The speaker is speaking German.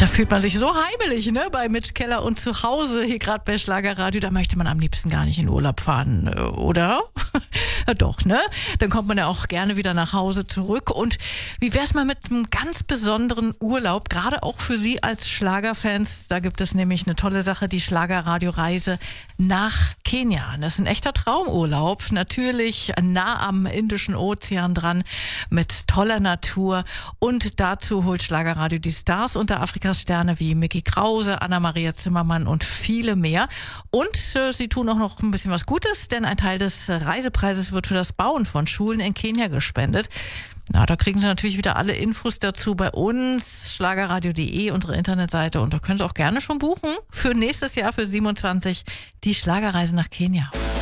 Da fühlt man sich so heimelig, ne, bei Mitch Keller und zu Hause hier gerade bei Schlagerradio. Da möchte man am liebsten gar nicht in Urlaub fahren, oder? Ja, doch, ne? Dann kommt man ja auch gerne wieder nach Hause zurück. Und wie wär's mal mit einem ganz besonderen Urlaub, gerade auch für Sie als Schlagerfans? Da gibt es nämlich eine tolle Sache, die Schlagerradio-Reise nach Kenia. Das ist ein echter Traumurlaub. Natürlich nah am Indischen Ozean dran, mit toller Natur. Und dazu holt Schlagerradio die Stars unter Afrikas Sterne wie Micky Krause, Anna-Maria Zimmermann und viele mehr. Und sie tun auch noch ein bisschen was Gutes, denn ein Teil des Reisepreises wird für das Bauen von Schulen in Kenia gespendet. Na, da kriegen Sie natürlich wieder alle Infos dazu bei uns, schlagerradio.de, unsere Internetseite. Und da können Sie auch gerne schon buchen für nächstes Jahr, für 27, die Schlagerreise nach Kenia.